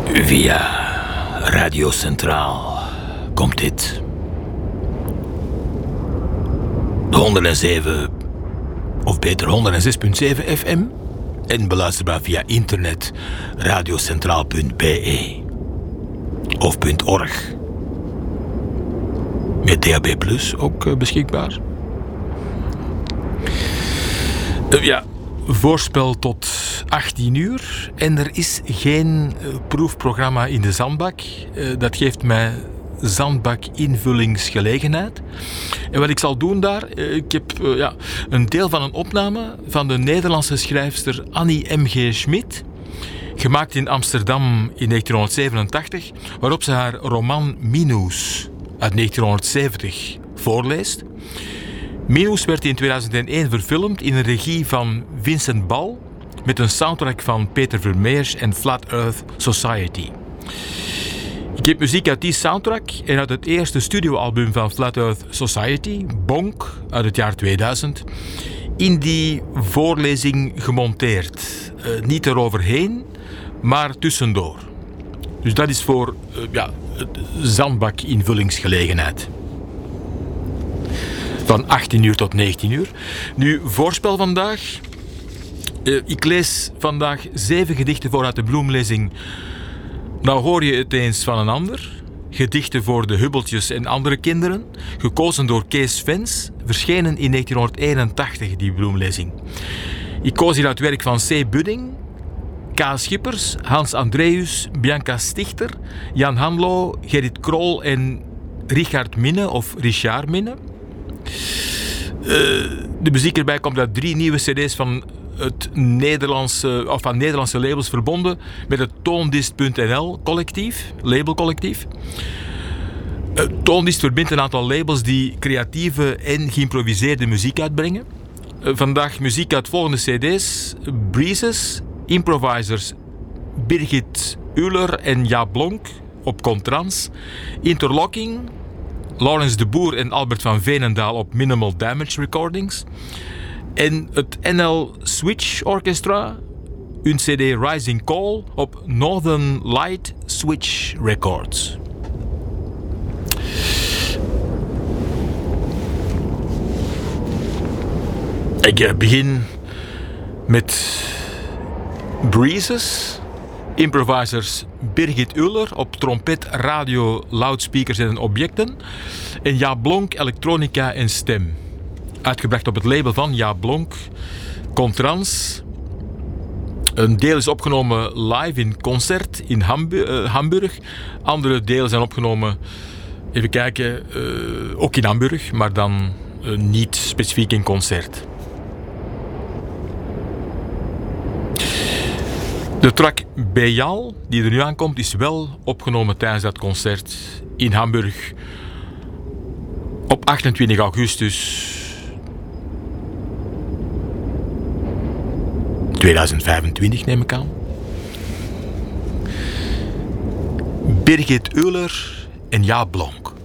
Via Radio Centraal komt dit. De 107, of beter 106.7 FM. En beluisterbaar via internet radiocentraal.be of .org. Met DAB+ ook beschikbaar. Voorspel tot 18 uur. En er is geen proefprogramma in de zandbak. Dat geeft mij zandbak-invullingsgelegenheid. En wat ik zal doen daar... ik heb een deel van een opname van de Nederlandse schrijfster Annie M.G. Schmid. Gemaakt in Amsterdam in 1987. Waarop ze haar roman Minus uit 1970 voorleest. Minus werd in 2001 verfilmd in een regie van Vincent Bal met een soundtrack van Peter Vermeers en Flat Earth Society. Ik heb muziek uit die soundtrack en uit het eerste studioalbum van Flat Earth Society, Bonk, uit het jaar 2000, in die voorlezing gemonteerd. Niet eroverheen, maar tussendoor. Dus dat is voor zandbak-invullingsgelegenheid. Van 18 uur tot 19 uur. Nu, voorspel vandaag. Ik lees vandaag 7 gedichten voor uit de bloemlezing. Nou hoor je het eens van een ander. Gedichten voor de Hubbeltjes en andere kinderen. Gekozen door Kees Vens. Verschenen in 1981, die bloemlezing. Ik koos hier uit werk van C. Budding, K. Schippers, Hans Andreus, Bianca Stichter, Jan Hanlo, Gerrit Krol en Richard Minne of Richard Minne. De muziek erbij komt uit 3 nieuwe cd's van het Nederlandse labels verbonden met het Toondist.nl collectief, labelcollectief. Toondist verbindt een aantal labels die creatieve en geïmproviseerde muziek uitbrengen. Vandaag muziek uit volgende cd's: Breezes, Improvisers Birgit Uller en Jaap Blonk op Contrans, Interlocking, Laurens de Boer en Albert van Veenendaal op Minimal Damage Recordings. En het NL Switch Orchestra, een CD Rising Call op Northern Light Switch Records. Ik begin met Breezes, improvisers Birgit Uller op trompet, radio, loudspeakers en objecten. En Jaap Blonk, elektronica en stem. Uitgebracht op het label van Jaap Blonk, Contrans. Een deel is opgenomen live in concert in Hamburg. Andere delen zijn opgenomen, even kijken, ook in Hamburg, maar dan niet specifiek in concert. De track Bejal, die er nu aankomt, is wel opgenomen tijdens dat concert in Hamburg op 28 augustus 2025, neem ik aan. Birgit Uller en Jaap Blonk.